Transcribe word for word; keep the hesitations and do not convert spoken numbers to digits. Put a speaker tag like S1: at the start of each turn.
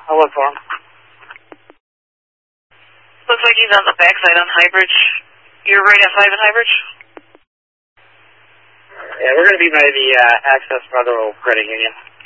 S1: I'll look for him.
S2: Looks like he's on the backside on Highbridge. You're right at five at Highbridge?
S1: Yeah, we're going to be by the uh, Access Federal Credit Union.